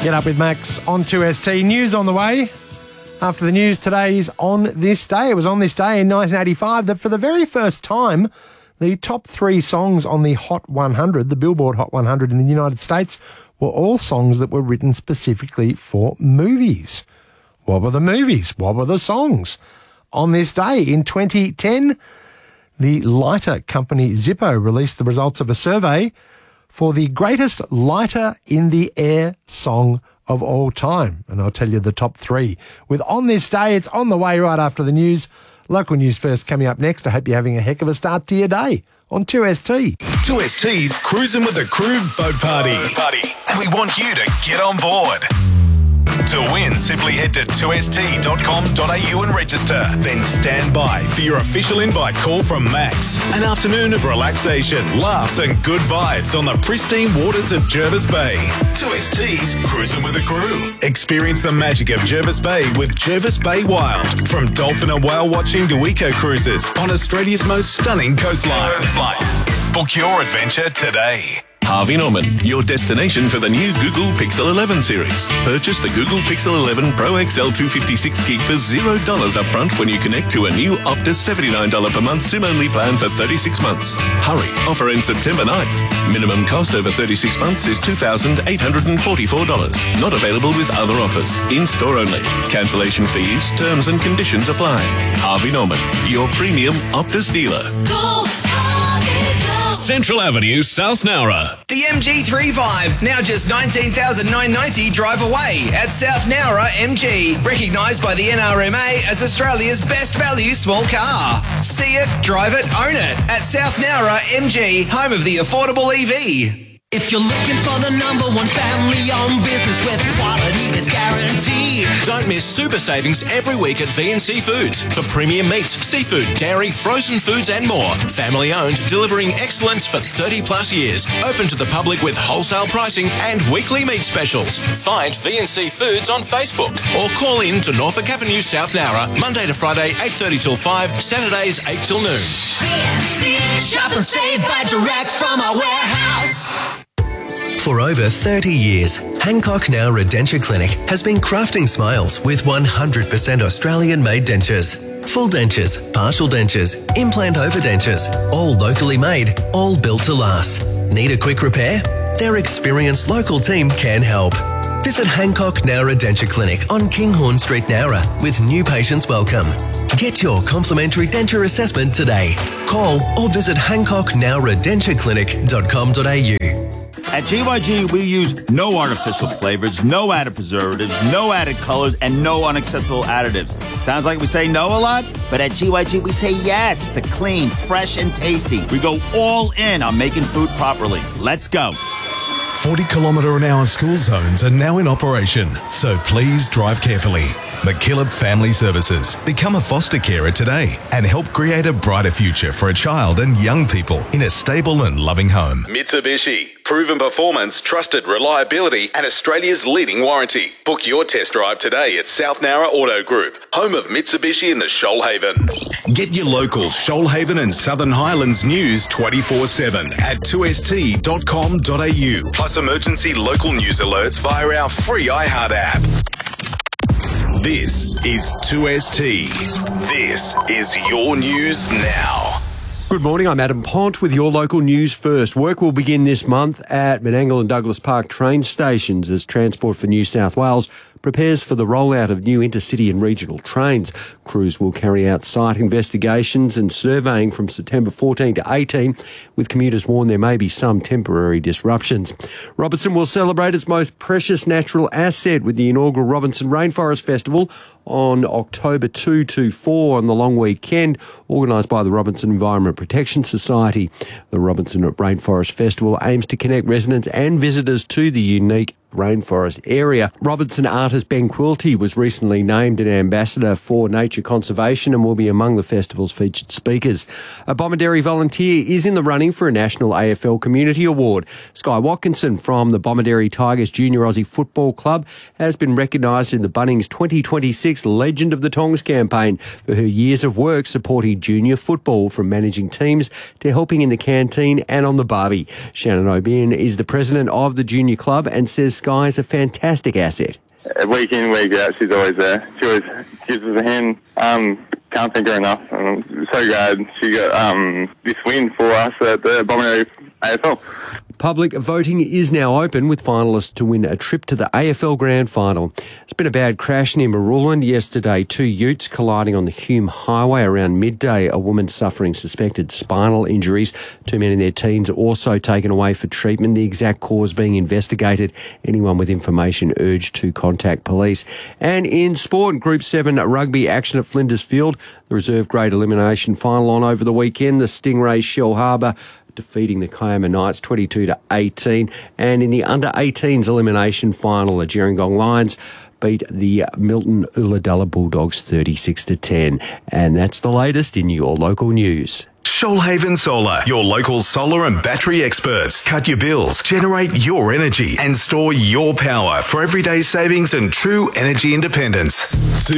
Get up with Max on 2ST. News on the way. After the news, today's On This Day. It was on this day in 1985 that for the very first time, the top 3 songs on the Hot 100, the Billboard Hot 100 in the United States, were all songs that were written specifically for movies. What were the movies? What were the songs? On this day in 2010, the lighter company Zippo released the results of a survey for the greatest lighter in the air song of all time. And I'll tell you the top 3. With On This Day, it's on the way right after the news. Local news first coming up next. I hope you're having a heck of a start to your day on 2ST. 2ST's Cruising with the Crew boat party. And we want you to get on board. To win, simply head to 2st.com.au and register. Then stand by for your official invite call from Max. An afternoon of relaxation, laughs and good vibes on the pristine waters of Jervis Bay. 2ST's Cruising with the Crew. Experience the magic of Jervis Bay with Jervis Bay Wild. From dolphin and whale watching to eco cruises on Australia's most stunning coastline. Book your adventure today. Harvey Norman, your destination for the new Google Pixel 11 series. Purchase the Google Pixel 11 Pro XL 256GB for $0 upfront when you connect to a new Optus $79 per month SIM-only plan for 36 months. Hurry, offer ends September 9th. Minimum cost over 36 months is $2,844. Not available with other offers. In-store only. Cancellation fees, terms and conditions apply. Harvey Norman, your premium Optus dealer. Go, Harvey, go. Central Avenue, South Nowra. The MG3 now just $19,990 drive away at South Nowra MG. Recognised by the NRMA as Australia's best value small car. See it, drive it, own it at South Nowra MG, home of the affordable EV. If you're looking for the #1 family-owned business with quality that's guaranteed. Don't miss super savings every week at VNC Foods for premium meats, seafood, dairy, frozen foods and more. Family owned, delivering excellence for 30 plus years. Open to the public with wholesale pricing and weekly meat specials. Find VNC Foods on Facebook or call in to Norfolk Avenue, South Nowra, Monday to Friday 8:30 till 5, Saturdays 8 till noon. VNC, shop and save by direct from our warehouse. For over 30 years, Hancock Nowra Denture Clinic has been crafting smiles with 100% Australian-made dentures. Full dentures, partial dentures, implant overdentures, all locally made, all built to last. Need a quick repair? Their experienced local team can help. Visit Hancock Nowra Denture Clinic on Kinghorn Street, Nowra, with new patients welcome. Get your complimentary denture assessment today. Call or visit hancocknowradentureclinic.com.au. At GYG, we use no artificial flavors, no added preservatives, no added colors, and no unacceptable additives. Sounds like we say no a lot, but at GYG, we say yes to clean, fresh, and tasty. We go all in on making food properly. Let's go. 40km/h school zones are now in operation, so please drive carefully. McKillop Family Services. Become a foster carer today and help create a brighter future for a child and young people in a stable and loving home. Mitsubishi. Proven performance, trusted reliability, and Australia's leading warranty. Book your test drive today at South Nowra Auto Group, home of Mitsubishi in the Shoalhaven. Get your local Shoalhaven and Southern Highlands news 24/7 at 2st.com.au. Plus emergency local news alerts via our free iHeart app. This is 2ST. This is your news now. Good morning, I'm Adam Pont with your local news first. Work will begin this month at Menangle and Douglas Park train stations as Transport for New South Wales prepares for the rollout of new intercity and regional trains. Crews will carry out site investigations and surveying from September 14 to 18, with commuters warned there may be some temporary disruptions. Robertson will celebrate its most precious natural asset with the inaugural Robertson Rainforest Festival on October 2 to 4 on the long weekend, organised by the Robertson Environment Protection Society. The Robertson Rainforest Festival aims to connect residents and visitors to the unique rainforest area. Robertson artist Ben Quilty was recently named an ambassador for nature conservation and will be among the festival's featured speakers. A Bomaderry volunteer is in the running for a National AFL Community Award. Sky Watkinson from the Bomaderry Tigers Junior Aussie Football Club has been recognised in the Bunnings 2026 Legend of the Tongs campaign for her years of work supporting junior football, from managing teams to helping in the canteen and on the barbie. Shannon O'Brien is the president of the junior club and says Sky is a fantastic asset. Week in, week out, she's always there. She always gives us a hand. Can't thank her enough. I'm so glad she got this win for us at the Bomaderry AFL. Public voting is now open with finalists to win a trip to the AFL Grand Final. It's been a bad crash near Marulan yesterday. 2 utes colliding on the Hume Highway around midday. A woman suffering suspected spinal injuries. 2 men in their teens also taken away for treatment. The exact cause being investigated. Anyone with information urged to contact police. And in sport, Group 7 rugby action at Flinders Field. The reserve grade elimination final on over the weekend. The Stingrays Shell Harbour defeating the Kiama Knights 22-18. And in the under-18s elimination final, the Gerringong Lions beat the Milton Ulladulla Bulldogs 36-10. And that's the latest in your local news. Shoalhaven Solar, your local solar and battery experts. Cut your bills, generate your energy, and store your power for everyday savings and true energy independence.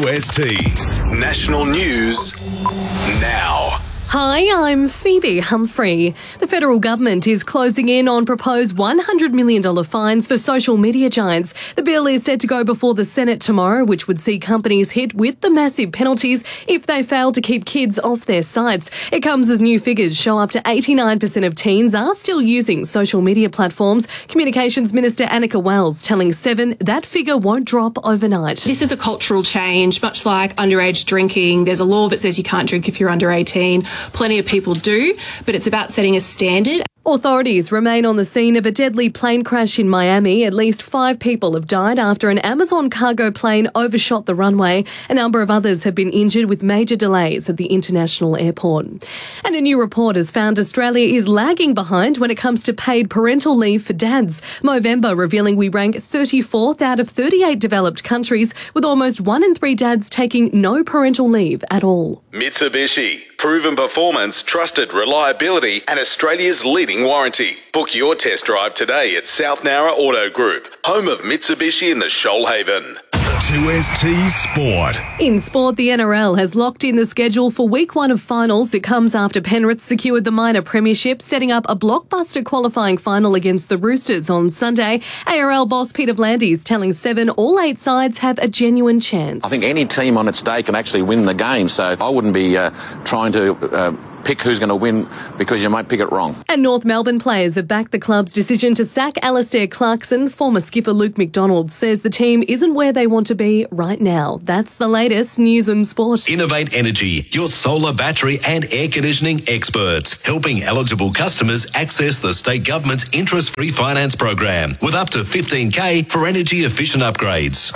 2ST National News now. Hi, I'm Phoebe Humphrey. The federal government is closing in on proposed $100 million fines for social media giants. The bill is set to go before the Senate tomorrow, which would see companies hit with the massive penalties if they fail to keep kids off their sites. It comes as new figures show up to 89% of teens are still using social media platforms. Communications Minister Annika Wells telling Seven that figure won't drop overnight. This is a cultural change, much like underage drinking. There's a law that says you can't drink if you're under 18. Plenty of people do, but it's about setting a standard. Authorities remain on the scene of a deadly plane crash in Miami. At least 5 people have died after an Amazon cargo plane overshot the runway. A number of others have been injured with major delays at the international airport. And a new report has found Australia is lagging behind when it comes to paid parental leave for dads. Movember revealing we rank 34th out of 38 developed countries, with almost 1 in 3 dads taking no parental leave at all. Mitsubishi. Proven performance, trusted reliability, and Australia's leading warranty. Book your test drive today at South Nowra Auto Group, home of Mitsubishi in the Shoalhaven. 2ST Sport. In sport, the NRL has locked in the schedule for week 1 of finals. It comes after Penrith secured the minor premiership, setting up a blockbuster qualifying final against the Roosters on Sunday. ARL boss Peter V'landys telling Seven all 8 sides have a genuine chance. I think any team on its day can actually win the game, so I wouldn't be trying to pick who's going to win because you might pick it wrong. And North Melbourne players have backed the club's decision to sack Alistair Clarkson. Former skipper Luke McDonald says the team isn't where they want to be right now. That's the latest news and sport. Innovate Energy, your solar, battery and air conditioning experts, helping eligible customers access the state government's interest-free finance program with up to $15,000 for energy-efficient upgrades.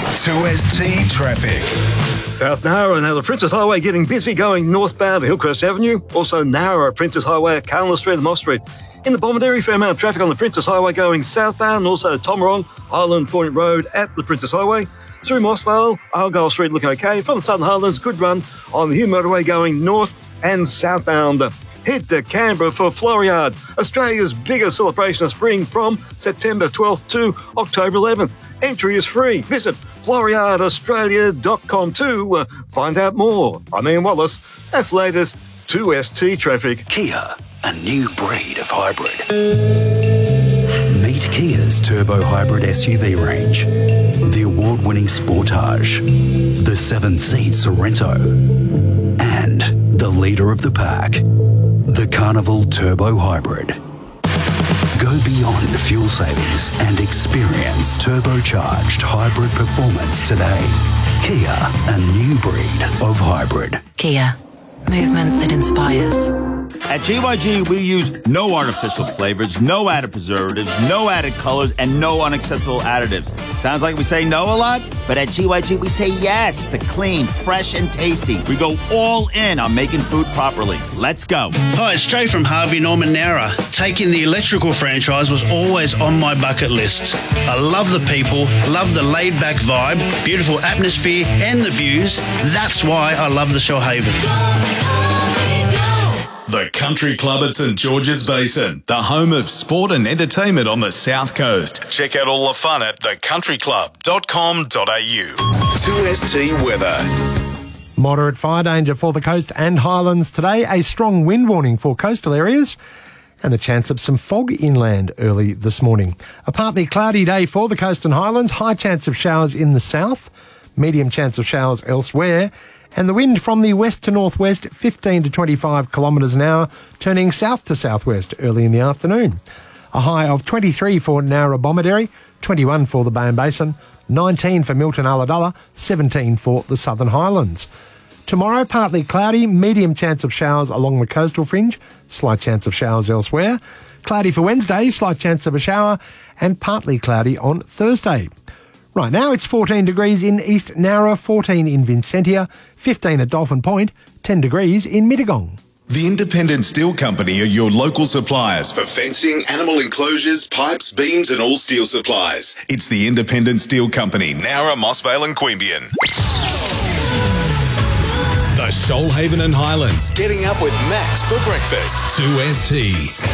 2ST Traffic. South Nowra, now the Princess Highway getting busy going northbound to Hillcrest Avenue. Also Nowra, Princess Highway at Carnlough Street and Moss Street. In the Bomaderry, fair amount of traffic on the Princess Highway going southbound, and also Tomarong, Highland Point Road at the Princess Highway. Through Mossvale, Argyle Street looking okay. From the Southern Highlands, good run on the Hume Motorway going north and southbound. Head to Canberra for Floriade, Australia's biggest celebration of spring from September 12th to October 11th. Entry is free. Visit FloriadeAustralia.com to find out more. I'm Ian Wallace. That's latest 2ST Traffic. Kia, a new breed of hybrid. Meet Kia's turbo hybrid SUV range. The award-winning Sportage, the 7-seat Sorento, and the leader of the pack, the Carnival Turbo Hybrid. Go beyond fuel savings and experience turbocharged hybrid performance today. Kia, a new breed of hybrid. Kia, movement that inspires. At GYG, we use no artificial flavors, no added preservatives, no added colors, and no unacceptable additives. Sounds like we say no a lot, but at GYG, we say yes to clean, fresh, and tasty. We go all in on making food properly. Let's go. Hi, it's Jay from Harvey Norman Nowra. Taking the electrical franchise was always on my bucket list. I love the people, love the laid-back vibe, beautiful atmosphere, and the views. That's why I love the Shoalhaven. The Country Club at St George's Basin, the home of sport and entertainment on the South Coast. Check out all the fun at thecountryclub.com.au. 2ST weather. Moderate fire danger for the coast and highlands today. A strong wind warning for coastal areas. and the chance of some fog inland early this morning. A partly cloudy day for the Coast and Highlands, high chance of showers in the south, medium chance of showers elsewhere, and the wind from the west to northwest, 15 to 25 kilometres an hour, turning south to southwest early in the afternoon. A high of 23 for Nowra Bomaderry, 21 for the Bowen Basin, 19 for Milton Ulladulla, 17 for the Southern Highlands. Tomorrow, partly cloudy, medium chance of showers along the coastal fringe, slight chance of showers elsewhere. Cloudy for Wednesday, slight chance of a shower, and partly cloudy on Thursday. Right now, it's 14 degrees in East Nowra, 14 in Vincentia, 15 at Dolphin Point, 10 degrees in Mittagong. The Independent Steel Company are your local suppliers for fencing, animal enclosures, pipes, beams and all steel supplies. It's the Independent Steel Company, Nowra, Mossvale and Queanbeyan. The Shoalhaven and Highlands, getting up with Max for breakfast, 2ST.